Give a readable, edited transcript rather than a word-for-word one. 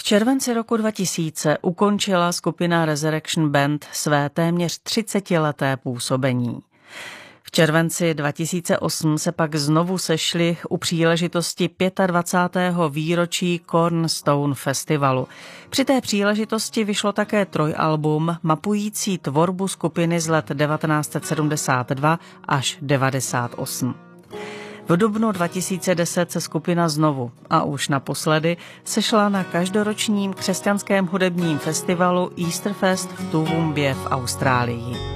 červenci roku 2000 ukončila skupina Resurrection Band své téměř 30leté působení. V červenci 2008 se pak znovu sešli u příležitosti 25. výročí Cornerstone Festivalu. Při té příležitosti vyšlo také trojalbum mapující tvorbu skupiny z let 1972 až 1998. V dubnu 2010 se skupina znovu a už naposledy sešla na každoročním křesťanském hudebním festivalu Easterfest v Toowoomba v Austrálii.